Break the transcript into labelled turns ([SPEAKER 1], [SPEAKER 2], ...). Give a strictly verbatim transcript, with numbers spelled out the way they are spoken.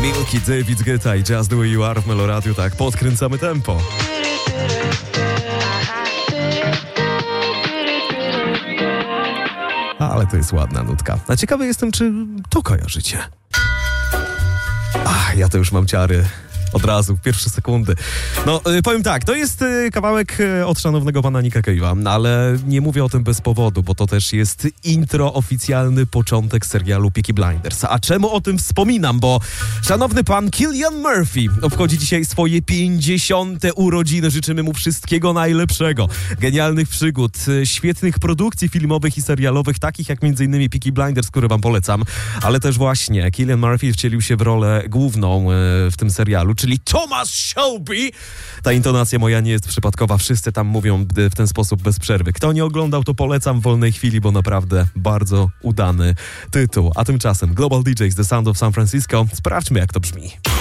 [SPEAKER 1] Milky, David Guetta i Just The Way You Are w Meloradiu, tak, podkręcamy tempo. Ale to jest ładna nutka. A ciekawy jestem, czy to kojarzycie. Ach, ja to już mam ciary. Od razu, pierwsze sekundy. No, y, powiem tak, to jest y, kawałek y, od szanownego pana Nicka Cave'a, ale nie mówię o tym bez powodu, bo to też jest intro, oficjalny początek serialu Peaky Blinders. A czemu o tym wspominam? Bo szanowny pan Cillian Murphy obchodzi dzisiaj swoje pięćdziesiąte urodziny. Życzymy mu wszystkiego najlepszego. Genialnych przygód, y, świetnych produkcji filmowych i serialowych, takich jak między innymi Peaky Blinders, które wam polecam, ale też właśnie Cillian Murphy wcielił się w rolę główną y, w tym serialu, czyli Thomas Shelby. Ta intonacja moja nie jest przypadkowa. Wszyscy tam mówią w ten sposób bez przerwy. Kto nie oglądał, to polecam w wolnej chwili, bo naprawdę bardzo udany tytuł. A tymczasem Global D Js, The Sound of San Francisco. Sprawdźmy, jak to brzmi.